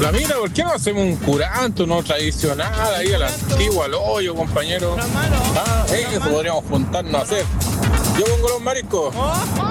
Flamita, ¿por qué no hacemos un curanto, no tradicional, ahí a la antigua, al hoyo, compañero? Ah, eso podríamos juntarnos a hacer. Yo pongo los mariscos.